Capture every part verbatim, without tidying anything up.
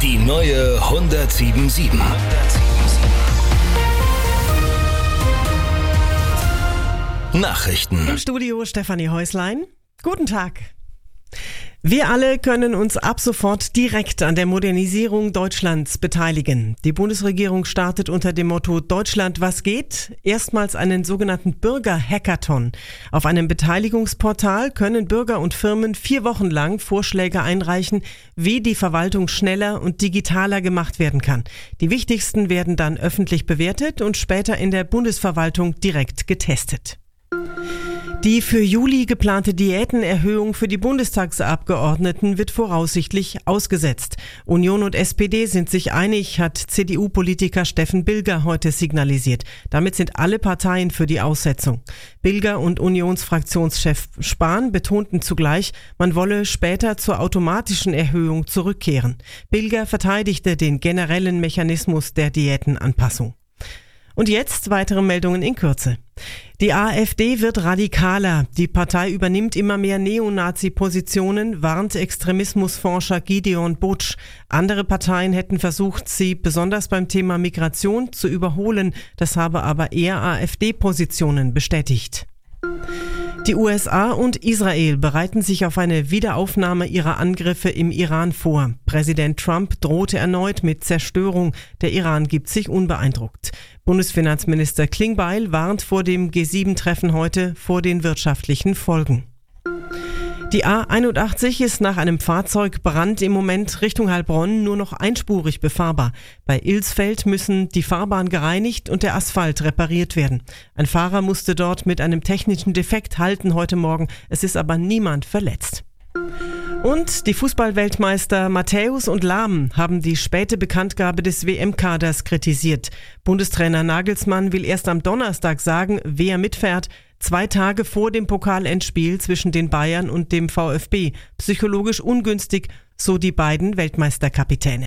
Die neue hundertsieben sieben. Nachrichten. Im Studio Stefanie Häuslein. Guten Tag. Wir alle können uns ab sofort direkt an der Modernisierung Deutschlands beteiligen. Die Bundesregierung startet unter dem Motto Deutschland, was geht? Erstmals einen sogenannten Bürger-Hackathon. Auf einem Beteiligungsportal können Bürger und Firmen vier Wochen lang Vorschläge einreichen, wie die Verwaltung schneller und digitaler gemacht werden kann. Die wichtigsten werden dann öffentlich bewertet und später in der Bundesverwaltung direkt getestet. Die für Juli geplante Diätenerhöhung für die Bundestagsabgeordneten wird voraussichtlich ausgesetzt. Union und S P D sind sich einig, hat C D U-Politiker Steffen Bilger heute signalisiert. Damit sind alle Parteien für die Aussetzung. Bilger und Unionsfraktionschef Spahn betonten zugleich, man wolle später zur automatischen Erhöhung zurückkehren. Bilger verteidigte den generellen Mechanismus der Diätenanpassung. Und jetzt weitere Meldungen in Kürze. Die AfD wird radikaler. Die Partei übernimmt immer mehr Neonazi-Positionen, warnt Extremismusforscher Gideon Butsch. Andere Parteien hätten versucht, sie besonders beim Thema Migration zu überholen. Das habe aber eher AfD-Positionen bestätigt. Die U S A und Israel bereiten sich auf eine Wiederaufnahme ihrer Angriffe im Iran vor. Präsident Trump drohte erneut mit Zerstörung. Der Iran gibt sich unbeeindruckt. Bundesfinanzminister Klingbeil warnt vor dem G sieben Treffen heute vor den wirtschaftlichen Folgen. Die A einundachtzig ist nach einem Fahrzeugbrand im Moment Richtung Heilbronn nur noch einspurig befahrbar. Bei Ilsfeld müssen die Fahrbahn gereinigt und der Asphalt repariert werden. Ein Fahrer musste dort mit einem technischen Defekt halten heute Morgen. Es ist aber niemand verletzt. Und die Fußballweltmeister Matthäus und Lahm haben die späte Bekanntgabe des W M-Kaders kritisiert. Bundestrainer Nagelsmann will erst am Donnerstag sagen, wer mitfährt. Zwei Tage vor dem Pokalendspiel zwischen den Bayern und dem VfB. Psychologisch ungünstig, so die beiden Weltmeisterkapitäne.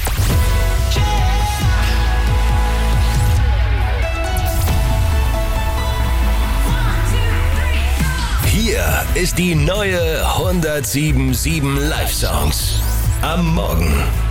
Hier ist die neue hundertsieben Komma sieben Live Songs. Am Morgen.